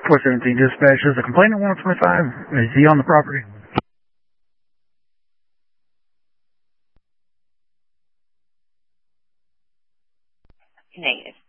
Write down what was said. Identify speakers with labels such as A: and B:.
A: 417 dispatch, is the complainant 125? Is he on the property?
B: Negative.